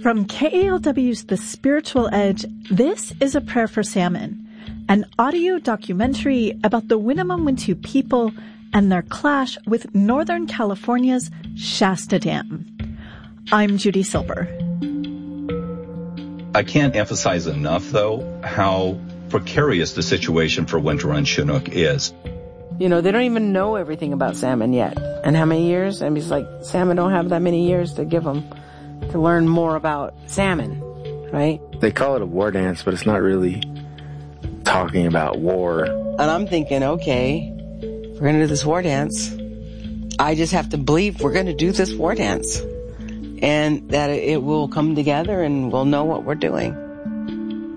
From KALW's The Spiritual Edge, this is A Prayer for Salmon, an audio documentary about the Winnemem-Wintu people and their clash with Northern California's Shasta Dam. I'm Judy Silber. I can't emphasize enough, though, how precarious the situation for winter on Chinook is. You know, they don't even know everything about salmon yet. And how many years? I mean, it's like salmon don't have that many years to give them to learn more about salmon, right? They call it a war dance, but it's not really talking about war. And I'm thinking, okay, we're going to do this war dance. I just have to believe we're going to do this war dance and that it will come together and we'll know what we're doing.